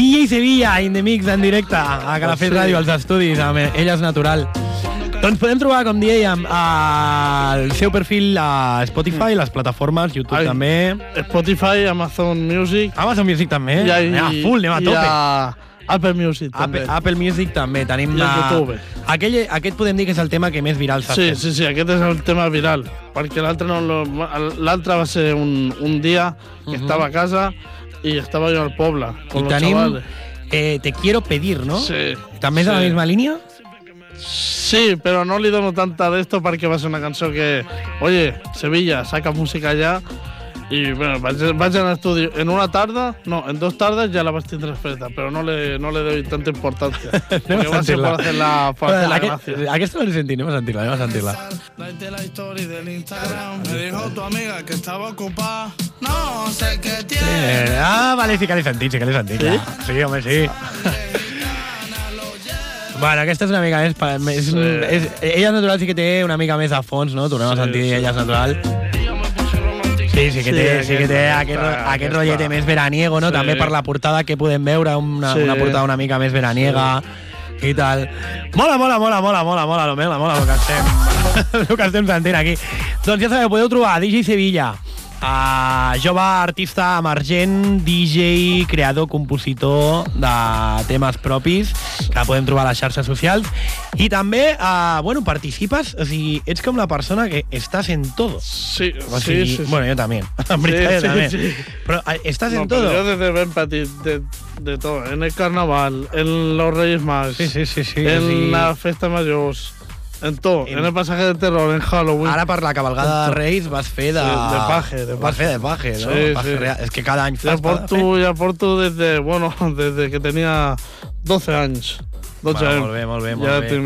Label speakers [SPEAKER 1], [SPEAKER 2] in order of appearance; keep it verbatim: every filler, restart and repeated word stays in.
[SPEAKER 1] D J Sevilla, in the mix, en directe, a Calafell Ràdio, als estudis, amb Ella és Natural. Doncs podem trobar, com dèiem, el seu perfil a Spotify, les plataformes, YouTube
[SPEAKER 2] Ai,
[SPEAKER 1] també.
[SPEAKER 2] Spotify, Amazon Music.
[SPEAKER 1] Amazon Music també.
[SPEAKER 2] I,
[SPEAKER 1] anem a full, anem a tope.
[SPEAKER 2] I a Apple Music també.
[SPEAKER 1] Apple, Apple Music també. Tenim
[SPEAKER 2] I a YouTube.
[SPEAKER 1] Aquell, aquest podem dir que és el tema que més viral s'ha
[SPEAKER 2] Sí,
[SPEAKER 1] fet.
[SPEAKER 2] sí, sí, aquest és el tema viral. Perquè l'altre no, lo- l'altre va ser un, un dia que
[SPEAKER 1] Mhm.
[SPEAKER 2] estava a casa i estava jo al poble. Con
[SPEAKER 1] I
[SPEAKER 2] los
[SPEAKER 1] tenim
[SPEAKER 2] chavales.
[SPEAKER 1] eh, Te quiero pedir, ¿no?
[SPEAKER 2] Sí.
[SPEAKER 1] També és
[SPEAKER 2] sí.
[SPEAKER 1] a la misma línia?
[SPEAKER 2] Sí, però no li dono tanta d'esto perquè va ser una cançó que... Oye, Sevilla, saca música ja. I bueno, vaig, vaig a l'estudi. En una tarda, no, en dos tardes ja la vaig tindre feta, però no le, no le doy tanta importància.
[SPEAKER 1] Anem a
[SPEAKER 2] Perquè va ser
[SPEAKER 1] sentir-la.
[SPEAKER 2] per fer la, per fer la
[SPEAKER 1] Aquest-
[SPEAKER 2] gràcia.
[SPEAKER 1] Aquesta no l'he sentit, anem a sentir-la, anem a sentir-la.
[SPEAKER 3] Like la historia del Instagram. Me dijo tu amiga que estaba ocupada. No sé qué tiene.
[SPEAKER 1] Eh, ah, vale, sí que l'he sentit, sí que l'he sentit.
[SPEAKER 2] Sí?
[SPEAKER 1] clar. Sí, home, sí. Bueno, aquesta és una mica més... pa- més
[SPEAKER 2] Sí.
[SPEAKER 1] és, Ella és Natural sí que té una mica més a fons, no? Tornem a
[SPEAKER 2] Sí,
[SPEAKER 1] sentir
[SPEAKER 2] sí.
[SPEAKER 1] Ella és Natural. Sí, sí que
[SPEAKER 2] Sí,
[SPEAKER 1] té, sí que té
[SPEAKER 2] aquesta-
[SPEAKER 1] aquest, ro- aquest
[SPEAKER 2] aquesta.
[SPEAKER 1] rotllete més veraniego, no?
[SPEAKER 2] Sí.
[SPEAKER 1] També per la portada que podem veure, una,
[SPEAKER 2] Sí.
[SPEAKER 1] una portada una mica més veraniega i tal. Mola, mola, mola, mola, mola, mola, mola, mola, mola el que estem, el que estem sentint aquí. Doncs ja sabeu, podeu trobar D J Sevilla, uh, jove artista emergent, D J, creador, compositor de temes propis, que podem trobar a les xarxes socials. I també, uh, bueno, participes, o sigui, ets com la persona que estàs en todo.
[SPEAKER 2] Sí,
[SPEAKER 1] O
[SPEAKER 2] sí,
[SPEAKER 1] sigui,
[SPEAKER 2] sí, sí.
[SPEAKER 1] Bueno, yo también. En veritat,
[SPEAKER 2] Sí,
[SPEAKER 1] yo
[SPEAKER 2] sí,
[SPEAKER 1] también.
[SPEAKER 2] sí.
[SPEAKER 1] Pero eh, estás
[SPEAKER 2] No,
[SPEAKER 1] en
[SPEAKER 2] pero
[SPEAKER 1] todo.
[SPEAKER 2] yo desde Ben Petit, de, de todo. En el carnaval, en los Reyes Mags,
[SPEAKER 1] Sí, sí, sí, sí.
[SPEAKER 2] en
[SPEAKER 1] sí.
[SPEAKER 2] la festa mayors, en todo.
[SPEAKER 1] En-
[SPEAKER 2] En el pasaje de terror, en Halloween.
[SPEAKER 1] Ara per la cabalgada de Reis vas fer de...
[SPEAKER 2] Sí, de paje, de
[SPEAKER 1] Vas
[SPEAKER 2] paje.
[SPEAKER 1] fer de paje, no?
[SPEAKER 2] Sí,
[SPEAKER 1] Paje
[SPEAKER 2] sí.
[SPEAKER 1] real. És que cada any
[SPEAKER 2] Ya
[SPEAKER 1] fas... cada
[SPEAKER 2] porto, ya porto desde, bueno, desde que tenía doce años. doce
[SPEAKER 1] Bueno,
[SPEAKER 2] años.
[SPEAKER 1] molt bé, molt bé, molt
[SPEAKER 2] Ya
[SPEAKER 1] bé.
[SPEAKER 2] te